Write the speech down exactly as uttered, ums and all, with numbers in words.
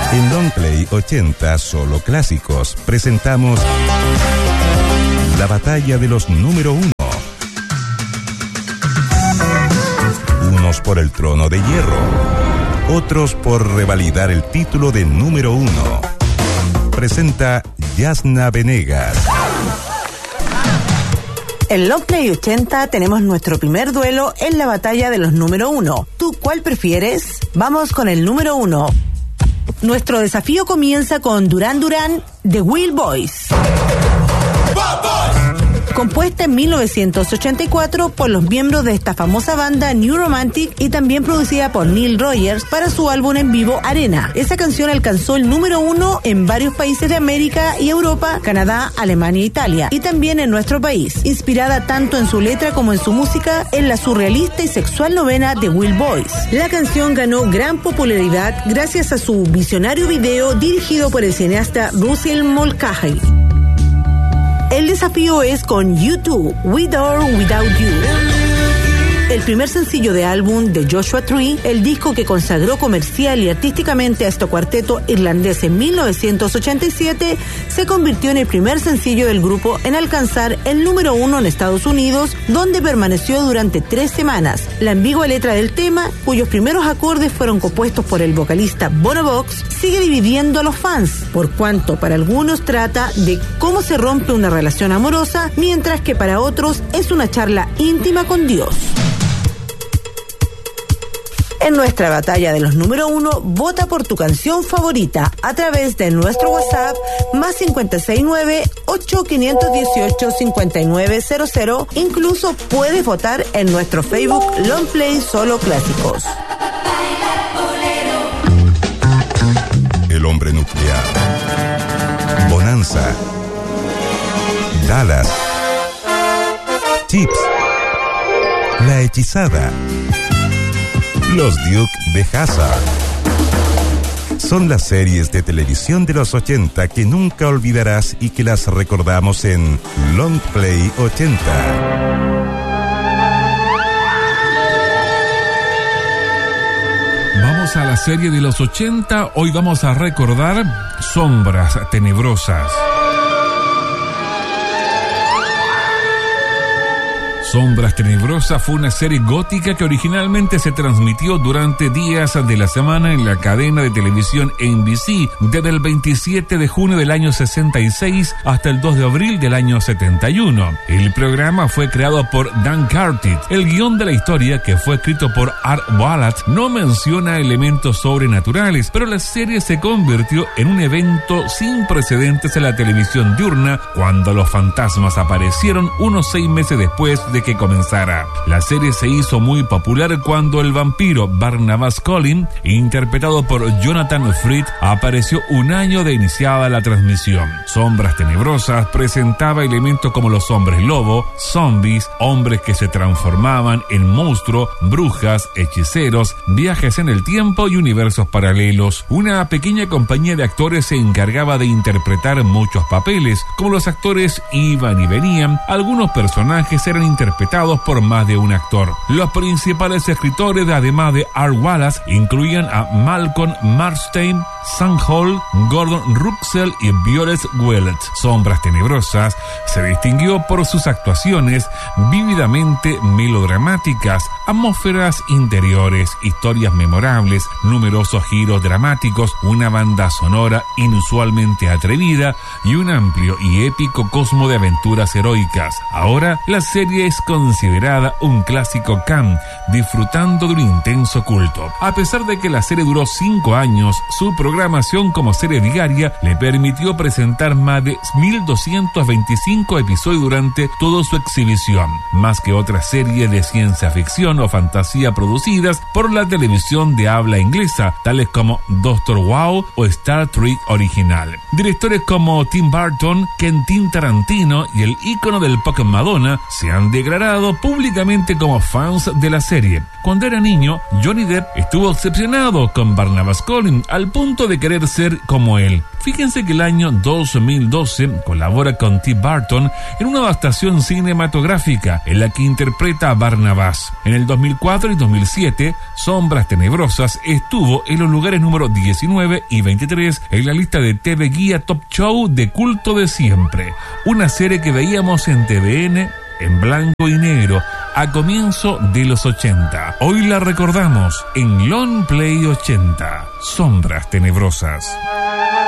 En Longplay ochenta Solo Clásicos presentamos la batalla de los número uno. Unos por el trono de hierro, otros por revalidar el título de número uno. Presenta Yasna Venegas. En Longplay ochenta tenemos nuestro primer duelo en la batalla de los número uno. ¿Tú cuál prefieres? Vamos con el número uno. Nuestro desafío comienza con Duran Duran de Will Boys. Compuesta en mil novecientos ochenta y cuatro por los miembros de esta famosa banda New Romantic y también producida por Neil Rogers para su álbum en vivo Arena. Esa canción alcanzó el número uno en varios países de América y Europa, Canadá, Alemania e Italia, y también en nuestro país. Inspirada tanto en su letra como en su música, en la surrealista y sexual novena de Will Boys. La canción ganó gran popularidad gracias a su visionario video dirigido por el cineasta Russell Mulcahy. El desafío es con U dos, With or Without You. El primer sencillo de álbum de Joshua Tree, el disco que consagró comercial y artísticamente a este cuarteto irlandés en mil novecientos ochenta y siete, se convirtió en el primer sencillo del grupo en alcanzar el número uno en Estados Unidos, donde permaneció durante tres semanas. La ambigua letra del tema, cuyos primeros acordes fueron compuestos por el vocalista Bono Vox, sigue dividiendo a los fans, por cuanto para algunos trata de cómo se rompe una relación amorosa, mientras que para otros es una charla íntima con Dios. En nuestra batalla de los número uno, vota por tu canción favorita a través de nuestro WhatsApp más cinco seis nueve, ocho cinco uno ocho, cinco nueve cero cero. Incluso puedes votar en nuestro Facebook Longplay Solo Clásicos. El hombre nuclear, Bonanza, Dallas, Chips, La Hechizada, Los Duke de Hazzard. Son las series de televisión de los ochenta que nunca olvidarás y que las recordamos en Longplay ochenta. Vamos a la serie de los ochenta. Hoy vamos a recordar Sombras Tenebrosas. Sombras Tenebrosas fue una serie gótica que originalmente se transmitió durante días de la semana en la cadena de televisión N B C desde el veintisiete de junio del año sesenta y seis hasta el dos de abril del año setenta y uno. El programa fue creado por Dan Cartwright. El guión de la historia, que fue escrito por Art Wallach, no menciona elementos sobrenaturales, pero la serie se convirtió en un evento sin precedentes en la televisión diurna cuando los fantasmas aparecieron unos seis meses después de que comenzara. La serie se hizo muy popular cuando el vampiro Barnabas Collins, interpretado por Jonathan Frid, apareció un año de iniciada la transmisión. Sombras Tenebrosas presentaba elementos como los hombres lobo, zombies, hombres que se transformaban en monstruos, brujas, hechiceros, viajes en el tiempo y universos paralelos. Una pequeña compañía de actores se encargaba de interpretar muchos papeles, como los actores iban y venían. Algunos personajes eran interpretados interpretados por más de un actor. Los principales escritores, además de Art Wallach, incluían a Malcolm Marstein, Sam Hall, Gordon Ruxell y Violet Welch. Sombras Tenebrosas se distinguió por sus actuaciones vívidamente melodramáticas, atmósferas interiores, historias memorables, numerosos giros dramáticos, una banda sonora inusualmente atrevida y un amplio y épico cosmo de aventuras heroicas. Ahora, la serie es considerada un clásico camp, disfrutando de un intenso culto. A pesar de que la serie duró cinco años, su programación como serie diaria le permitió presentar más de mil doscientos veinticinco episodios durante toda su exhibición, más que otras series de ciencia ficción o fantasía producidas por la televisión de habla inglesa, tales como Doctor Who o Star Trek original. Directores como Tim Burton, Quentin Tarantino y el ícono del pop Madonna se han declarado declarado públicamente como fans de la serie. Cuando era niño, Johnny Depp estuvo obsesionado con Barnabas Collins al punto de querer ser como él. Fíjense que el año dos mil doce colabora con Tim Burton en una adaptación cinematográfica en la que interpreta a Barnabas. En el dos mil cuatro y dos mil siete, Sombras Tenebrosas estuvo en los lugares número diecinueve y veintitrés en la lista de T V Guía Top Show de culto de siempre. Una serie que veíamos en T V N en blanco y negro a comienzo de los ochenta. Hoy la recordamos en Long Play ochenta. Sombras Tenebrosas.